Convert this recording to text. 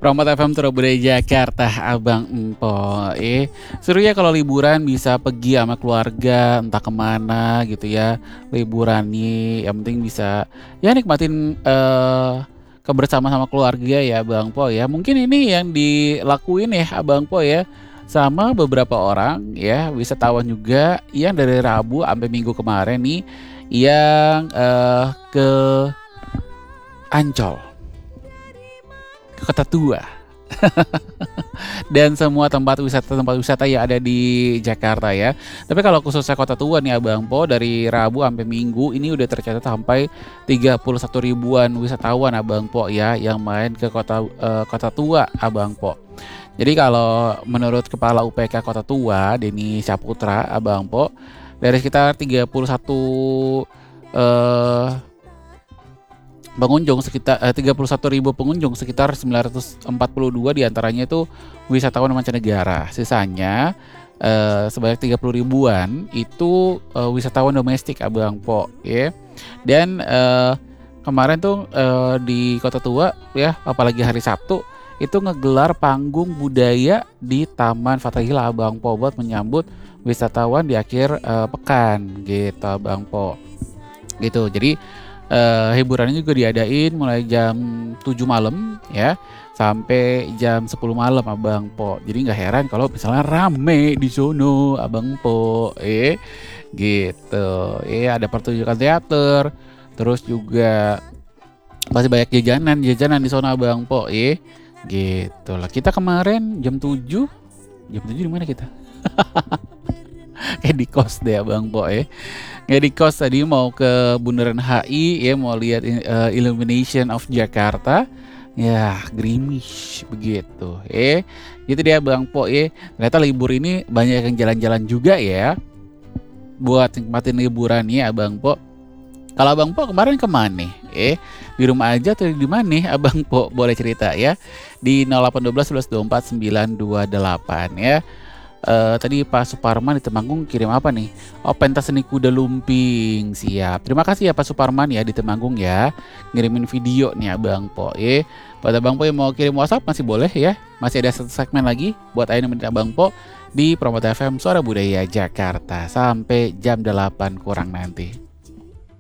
Promot FM Surabaya Jakarta, Abang Empo. Seru ya kalau liburan bisa pergi sama keluarga entah kemana gitu ya. Liburan nih, yang penting bisa ya nikmatin kebersamaan sama keluarga ya, Abang Po ya. Mungkin ini yang dilakuin ya, Abang Po ya, sama beberapa orang ya wisatawan juga yang dari Rabu sampai Minggu kemarin nih yang ke Ancol, ke Kota Tua. Dan semua tempat wisata yang ada di Jakarta ya. Tapi kalau khususnya Kota Tua nih Abang Po, dari Rabu sampai Minggu ini udah tercatat sampai 31 ribuan wisatawan Abang Po ya yang main ke Kota Tua Abang Po. Jadi kalau menurut Kepala UPK Kota Tua Denny Saputra Abang Po, dari sekitar 31 pengunjung sekitar 31.000 pengunjung, sekitar 942 diantaranya itu wisatawan mancanegara. Sisanya sebanyak 30 ribuan itu wisatawan domestik Abang Po ya. Dan kemarin tuh di Kota Tua ya, apalagi hari Sabtu itu ngegelar panggung budaya di Taman Fathahillah Abang Po buat menyambut wisatawan di akhir pekan gitu Abang Po. Gitu. Jadi hiburannya juga diadain mulai jam 7 malam ya sampai jam 10 malam Abang Po. Jadi nggak heran kalau misalnya rame di sono Abang Po. Gitu. Ada pertunjukan teater, terus juga masih banyak jajanan di sono Abang Po. Gitu lah. Kita kemarin jam 7 di mana kita? Kayak di kos deh Abang Po ya. Kayak di kos tadi mau ke Bundaran HI ya, mau lihat Illumination of Jakarta. Ya, gerimis begitu. Gitu dia Abang Po ya. Ternyata libur ini banyak yang jalan-jalan juga ya. Buat nikmatin liburannya Abang Po. Kalau Abang Po kemarin kemana? Di rumah aja atau di mana Abang Po? Boleh cerita ya. Di 0812 1124 928 ya. Tadi Pak Suparman di Temanggung kirim apa nih? Oh, pentas seni kuda lumping. Siap. Terima kasih ya Pak Suparman ya di Temanggung ya. Ngirimin video nih Abang Po. Buat Abang Po yang mau kirim WhatsApp masih boleh ya. Masih ada satu segmen lagi buat Ayo nemenin Abang Po di Promot FM Suara Budaya Jakarta sampai jam 8 kurang nanti.